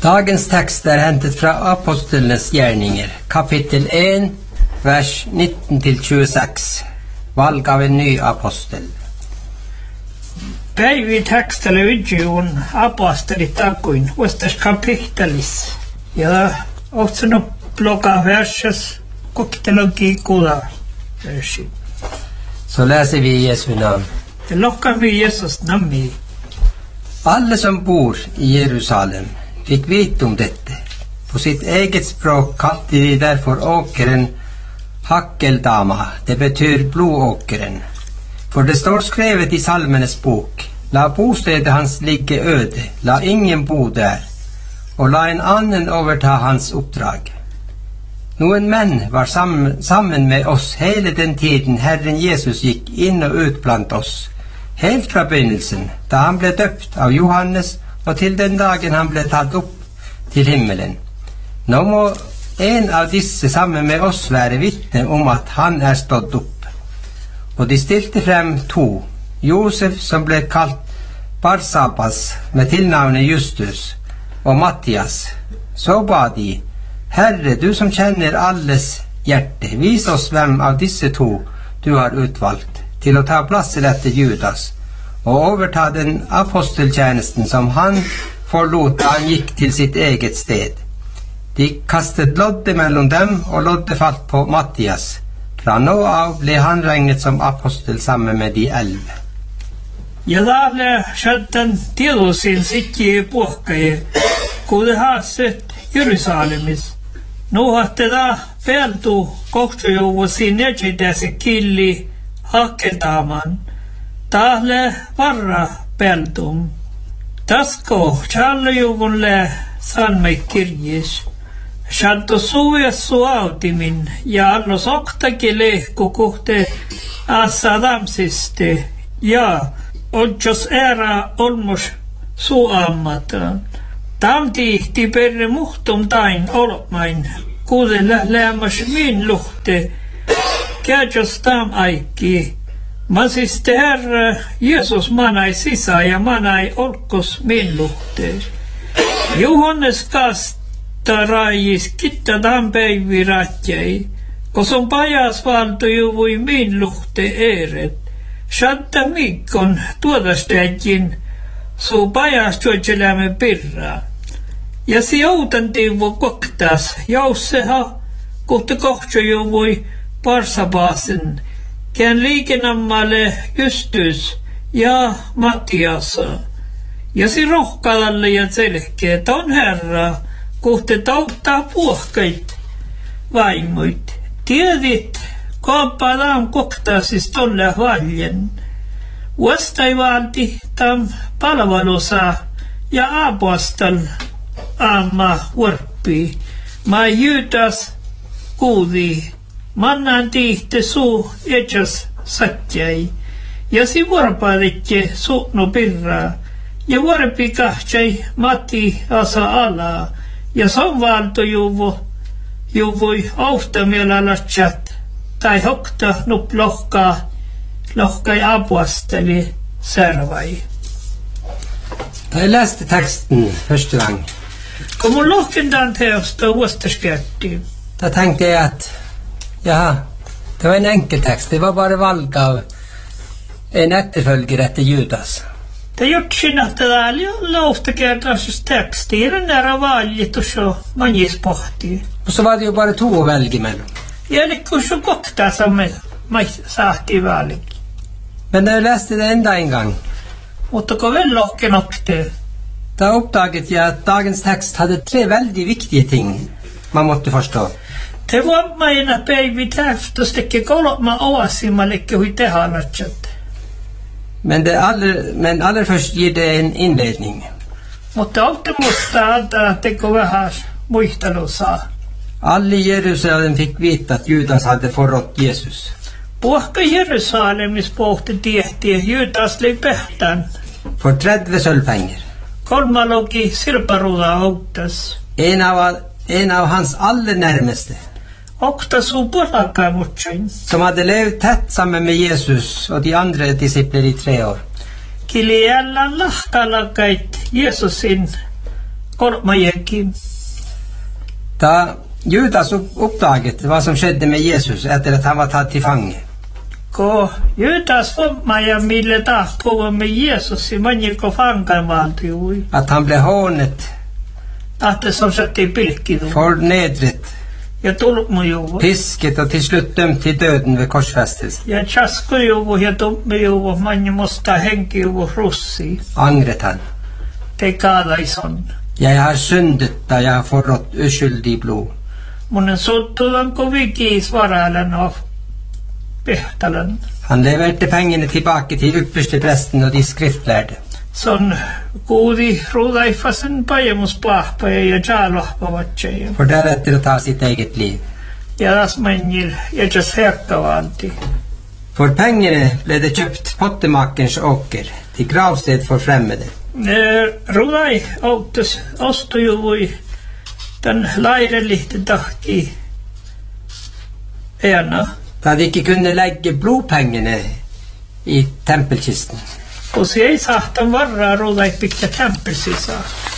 Dagens tekst hentet fra Apostlenes gjerninger, kapittel 1, vers 19-26. Valg av en ny apostel. Päivi tekstillä videon apostolit takuin vastas kapittelis. Ja otsano bloga verses koktelogi kuda versi. Så läser vi i Jesu namn. Det lockar vi Jesus namn. Alle som bor i Jerusalem fick vite om dette. På sitt eget språk kalte de derfor åkeren Hakkeldama. Det betyr blodåkeren. For det står skrevet i Salmenes bok: La bostedet hans ligge øde, la ingen bo der, og la en annen overta hans oppdrag. Noen menn var sammen med oss hele den tiden Herren Jesus gikk inn og ut blant oss, helt fra begynnelsen, da han ble døpt av Johannes, og til den dagen han ble tatt opp til himmelen. Nå må en av disse sammen med oss være vitne om at han stått opp. Og de stilte frem to, Josef, som ble kalt Barsabas, med tilnavnet Justus, og Mattias. Så ba de: Herre, du som kjenner alles hjerte, vis oss hvem av disse to du har utvalgt til å ta plasser etter Judas, og overta den aposteltjenesten som han forlot da han gikk til sitt eget sted. De kastet loddet mellom dem, og loddet falt på Mattias. Fra nå av ble han regnet som apostel sammen med de 11. Ja täällä shaddan tiedosin sikki puhkai, kun har sett Jerusalemis. Nuhatteda peltu kohtujuvusin ejidäsi killi hakkeltaman. Täällä varra peltum. Tasko challjuvunle sanmei kirjis. Shaddo suviassu autimin ja allo soktakin lehku kuhte assadamsiste ja Odjos ära olmus suammatran. Tam tihti perre muhtum tain olmain, kuude lämmas min luhte. Käjos tam aikki. Masiste Herra Jeesus manai sisä ja manai olkos min luhte. Johannes kasta raijis kitta tam päivi ratjai, koson pajas valtu juvui min luhte eret. Shadda mikon tuodastäjin suu pajas tuotselamme pirraa. Ja si outan tiivu koktas jausseha, kohta kohtsojuvui Barsabaasen, kään liikenammalle Justus ja Mattiasa. Ja si rohkalalle ja selkeet on Herra, kohta tauttaa puhkait vaimuit. Tiedit, Kaappaadaan koktasis tolle valjen. Vastai valti tam palvelusa ja apostol amma varppi. Ma Judas kuudi. Mannan tihte suu etjas satjai. Ja si varpaaditje suukno pirraa. Ja varppi kahtsai Matti asa alaa. Ja son valto juvui auhtamiela latsat. Tai hokta nup lohkai aposteli servai. Jag läste texten första gången. Kun mun lohkendan teosta uudestaan. Då tänkte jag att det var en enkel text. Det var bara valg av en efterföljare till Judas. Det gjort sin att det är lohtakertas text. Det är den där valget och så man ges pohti. Och så var det ju bara två att välja mellan. Ja, det kunne så kokta som mig sagt i valet. Men när jag läste det enda en gång, Mutta kun väl locken okte. Då uppdagade jag att dagens text hade 3 väldigt viktiga ting man måste förstå. Det var meina päivi täftöstekke kolma oasimmallekke hui tehalatset. Men allra först ger det en inledning. Mutta olette musta antaa teko vähän muistelusaa. Alla i Jerusalem fick veta att Judas hade förrått Jesus. Puhka Jerusalemis pohti tiehtiä Judas li pehtän. För 30 sölvpengar. Kolmalogi sirparuda auttas. En av hans allra närmaste. Okta suu pulakaimutsain. Som hade levt tätt samman med Jesus och de andra discipler i 3 år. Kili jällan lahkalakait Jesusin Kolmajekin. Da Judas oppdaget hva som skjedde med Jesus etter at han var tatt til fange, Kun Judas ja millä tahtoa me Jeesus i manjiko fankan valtiui. at han ble hånet, Tahte som satte pilkkidu. fornedret, Ja tulmujuvu. pisket og til slutt dømt til døden ved korsfestelse, Ja tjaskujuvu ja tummijuvu manji musta henkijuvu russi. angret han. Te kaadaison. Jeg har syndet da jeg har forrådt uskyldig blod. Munen suttulan koviki svarailen av Pehtalen. Han leverte pengene tilbake til ypperste presten og de skriftlærde. Son kuudi ruudaifasen pajemus plahpaja ja tjaalohpavatseja. For deretter å ta sitt eget liv. Ja tas manjil ja tjas herkkavanti. For pengene ble det kjøpt pottemakerens åker til gravsted for fremmede. Ruudai auttes ostujuvui den lairelihti tahti ena. Da de ikke kunne legge blodpengene i tempelkisten. Og så ei sahtan varraa ruudai pitkä tempelsisa.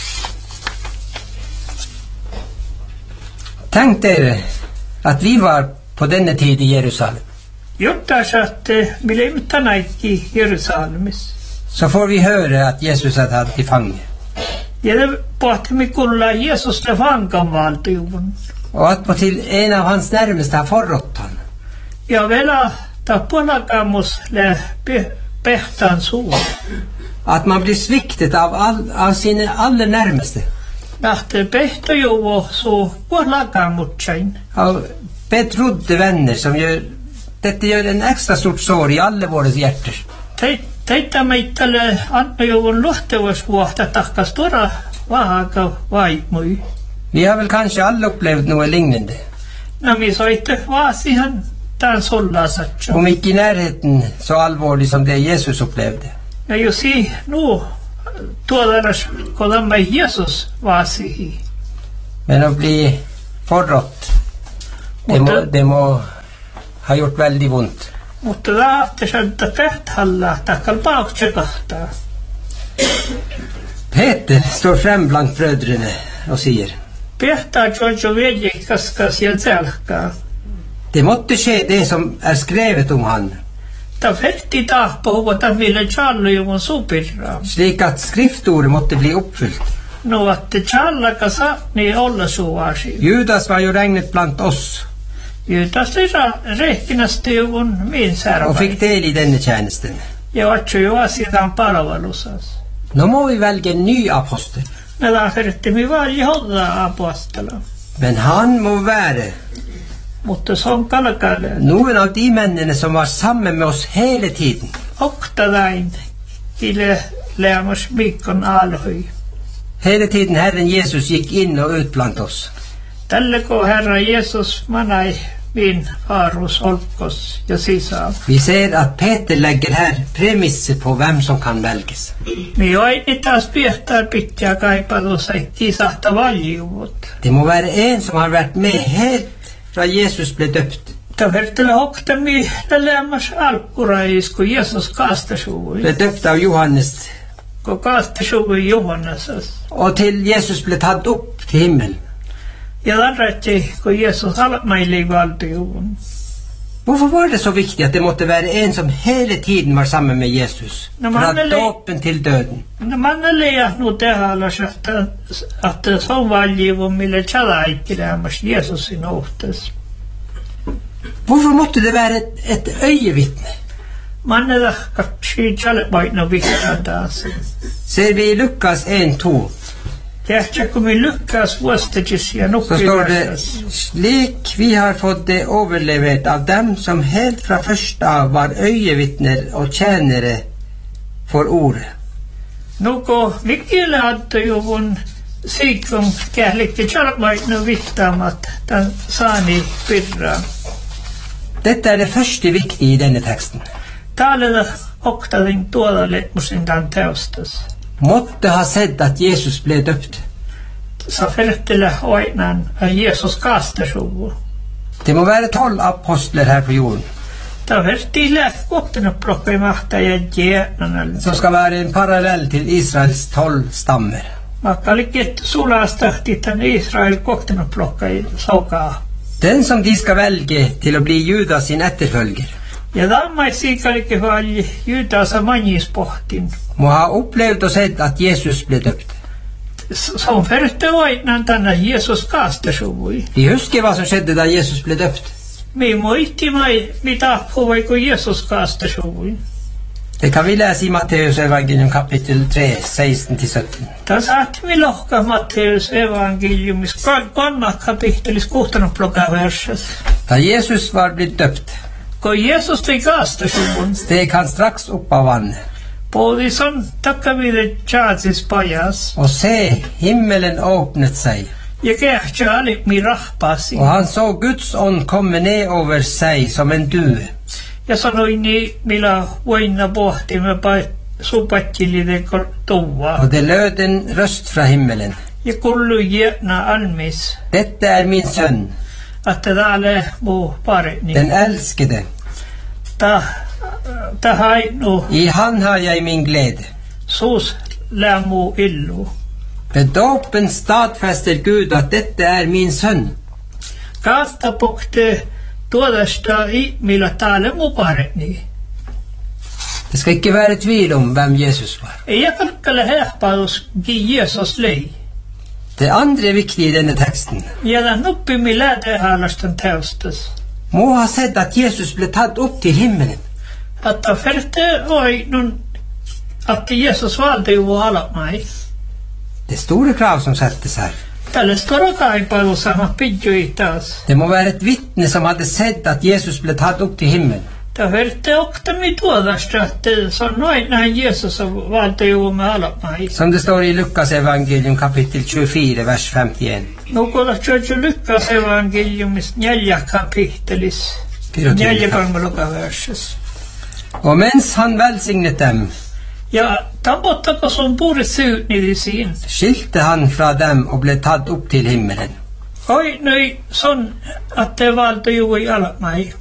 Tenk dere at vi var på denne tid i Jerusalem. Jotta saatte milimta näikki Jerusalemis. Så får vi høre at Jesus er tatt til fange. Ja det pohtimme kuulla Jeesus le vankan valtiuvun. Og attpåtil en av hans nærmeste har forrådt han. Ja vela tappolakamus le pehtaan suu. At man blir sviktet av sine aller nærmeste. Lähtee pehtojuvo suu puolakamutsain. Av betrodde venner som dette gjør en ekstra stort sår i alle våre hjerter. Teitä meittele annojuvun luhtevusvuohta takkas tuoda vahaka vaimui. Vi har vel kanskje alle opplevd noe lignende. Vi soitte vaasihan tämän sollasatsa. Om ikke i nærheten så alvorlig som det Jesus opplevde. Ja josi nu tuodaras kodamme Jeesus vaasihi. Men å bli forrådt, det må ha gjort veldig vondt. Mutta tahti santa pehtalla takkal pauksekahta. Peter står frem blant brødrene og sier, Pehtaa jojo vedjekaskas ja tselkaa. det måtte skje det som er skrevet om han, Ta ferti tahpohuvata mille tjallujuvun supirraa. slik at skriftordet måtte bli oppfylt. No että tjallaka saatni olla suvaasi. Judas var jo regnet blant oss Juutas rehkinästi juvun min og särvai. fikk del i denne tjenesten. Ja vatsu ju asiatan palvelusas. Nå må vi velge en ny apostel, Me lähdettiin mi vaan Jehovaa apostella. men han må være Mutta se on kalkalle. noen av de mennene som var sammen med oss hele tiden. Oktadain kille leamos Mikon alhoi. Hele tiden Herren Jesus gikk inn og ut blant oss. Tälleko Herra Jeesus manai min farus olkos ja sisään. Vi ser at Peter legger her premisser på hvem som kan velges. Mi oini taas piehtää pitää kaipalussa kisahta valjuvut. Det må være en som har vært med helt fra Jesus ble døpt. Ta vertele hoktami lemas alkkurais, kun Jeesus kaastasuvui. Ble døpt av Johannes, Kun kaastasuvui Johannasas. og til Jesus ble tatt opp til himmelen. Ja tarratti, kun Jeesus almaili valtiuvun. Hvorfor var det så viktig at det måtte være en som hele tiden var sammen med Jesus? Fra dåpen til døden. No mannelle nu tehallas, että se on valjuvun, mille tjalaikki lemas Jeesusin ohtes. Hvorfor måtte det være et øyevittne? Mannella kaksi tjalepaino vikkantaas. Ser vi i Lukas 1:2, Tähtsä, kun mi lykkäs vuostajis ja så står det, nukkivarsas. slik vi har fått det overlevert av dem som helt fra først av var øyevittner og tjenere for ordet. Nuko vikille hattujuvun siikon kählikki tjalepaino vittaamat tämän saani pirraa. Dette er det første viktige i denne teksten. Taalella oktadin tuodalle musin tämän teostas. Måtte ha sett at Jesus ble døpt. Sa fertele oinan Jeesus kaastasuvu. Det må være 12 apostler her på jorden, Ta verti lähkuottena proppimahta ja jeenanalle. som skal være en parallell til Israels 12 stammer. Vaikka olikin sulastahti tämän Israel koktanut plokkai saukaa. Den som de skal velge til å bli Judas sin etterfølger, Ja tammaisiin olikin vaan Jytänsä manjispohtin. må ha opplevd og sett at Jesus ble døpt. Se on verrattuna voinnan tänne Jeesus kaastasuvui. Vi husker hva som skjedde da Jesus ble døpt. Me muistimai mitä puhui kun Jeesus kaastasuvui. Det kan vi lese i Matteus evangelium kapittel 3, 16-17. Tässä me lohka Matteus evankeliumis 3 kapittelis 16 verses. Da Jesus var blitt døpt, Kun Jeesus tei kaastasuvun, steg han straks opp av vannet. puhui son takkaville tjaatsis pajas. Og se, himmelen åpnet seg, Ja kähtsä alikmi rahpaasi. og han så Guds ånd komme ned over seg som en due. Ja sanoi niin, millä voinna pohtimme supattillinen tuuvaa. Og det lød en røst fra himmelen. Ja kullu jätna almis, Dette er min sønn, että täällä muu paremmin. den elskede. Ta hainu I han har jeg min glede. suus lämmu illu. Ved dåpen stadfester Gud at dette er min sønn. Kaasta pukte tuodasta millä täällä muu paremmin. Det skal ikke være tvil om hvem Jesus var. Ei kalkkale hehpaus ki Jeesus lei. Det andre viktige i denne teksten Ja tämän nuppimi lähtehaalaston teostas. må ha sett at Jesus ble tatt opp til himmelen. Että ferte oi nun, että Jeesus valti ju alamai. Det er store krav som settes her. Tällä står kaipailu sama pidjui taas. Det må være et vitne som hadde sett at Jesus ble tatt opp til himmelen. Tämä ferte oktami tuodasta, että se on noin näin Jeesus valti ju alamai. Som det står i Lukas evangelium kapittel 24, vers 51. Nukulla tjötsy lykkas evankeliumis 4 kapittelis. 4 verses. Og mens han velsignet dem, Ja tavoittako sun puurit syynidisiin? skilte han fra dem og ble tatt opp til himmelen. Oi, noi son, että valti ju alamai.